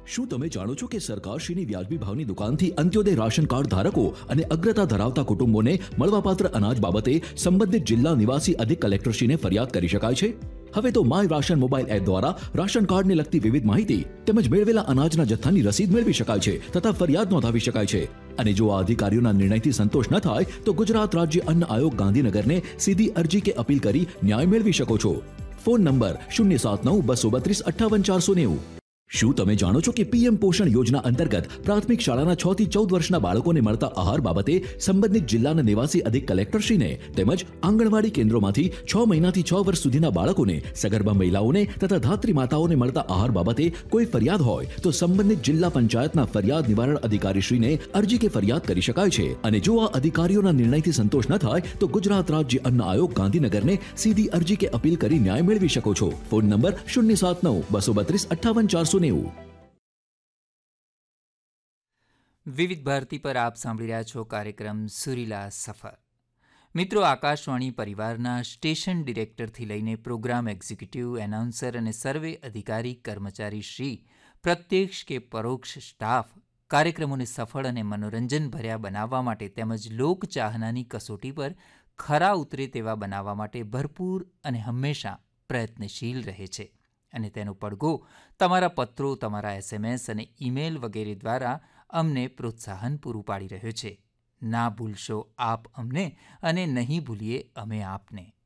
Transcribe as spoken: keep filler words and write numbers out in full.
શું તમે જાણો છો કે સરકારશ્રીની વ્યાજબી ભાવની દુકાનથી અંત્યોદય રાશન કાર્ડ ધારકો અને અગ્રતા ધરાવતા કુટુંબોને મળવાપાત્ર અનાજ બાબતે સંબંધિત જિલ્લા નિવાસી અધિક કલેક્ટરશ્રીને ફરિયાદ કરી શકાય છે? હવે તો માય રાશન મોબાઈલ એપ દ્વારા રાશન કાર્ડને લગતી વિવિધ માહિતી તેમજ મેળવેલા અનાજના જથ્થાની રસીદ મેળવી શકાય છે તથા ફરિયાદ નોંધાવી શકાય છે. અને જો આ અધિકારીઓના નિર્ણયથી સંતોષ ન થાય તો ગુજરાત રાજ્ય અન્ન આયોગ ગાંધીનગરને સીધી અરજી કે અપીલ કરી ન્યાય મેળવી શકો છો. ફોન નંબર શૂન્ય સાત નવ બસો બત્રીસ અઠ્ઠાવન ચારસો નેવું. શું તમે જાણો છો કે પીએમ પોષણ યોજના અંતર્ગત પ્રાથમિક શાળાના છ થી ચૌદ વર્ષના બાળકોને મળતા આહાર બાબતે સંબંધિત જિલ્લાના નિવાસી અધિક કલેક્ટરશ્રીને તેમજ આંગણવાડી કેન્દ્રોમાંથી છ મહિનાથી છ વર્ષ સુધીના બાળકોને, સગર્ભા મહિલાઓને તથા ધાત્રી માતાઓને મળતા આહાર બાબતે કોઈ ફરિયાદ હોય તો સંબંધિત જિલ્લા પંચાયતના ફરિયાદ નિવારણ અધિકારીશ્રીને અરજી કે ફરિયાદ કરી શકાય છે. અને જો આ અધિકારીઓના નિર્ણયથી સંતોષ ન થાય તો ગુજરાત રાજ્ય અન્ન આયોગ ગાંધીનગરને સીધી અરજી કે અપીલ કરી ન્યાય મેળવી શકો છો. ફોન નંબર શૂન્ય સાત નવ બસો બત્રીસ અઠ્ઠાવન ચારસો. વિવિધ ભારતી પર આપ સાંભળી રહ્યા છો કાર્યક્રમ સુરીલા સફર. મિત્રો, આકાશવાણી પરિવારના સ્ટેશન ડિરેક્ટરથી લઈને પ્રોગ્રામ એક્ઝિક્યુટિવ, એનાઉન્સર અને સર્વે અધિકારી કર્મચારી શ્રી પ્રત્યક્ષ કે પરોક્ષ સ્ટાફ કાર્યક્રમોને સફળ અને મનોરંજન ભર્યા બનાવવા માટે તેમજ લોકચાહનાની કસોટી પર ખરા ઉતરે તેવા બનાવવા માટે ભરપૂર અને હંમેશા પ્રયત્નશીલ રહે છે. અને તેનો પડઘો તમારા પત્રો, તમારા એસએમએસ અને ઈમેલ વગેરે દ્વારા અમને પ્રોત્સાહન પૂરું પાડી રહ્યો છે. ના ભૂલશો આપ અમને અને નહીં ભૂલીએ અમે આપને.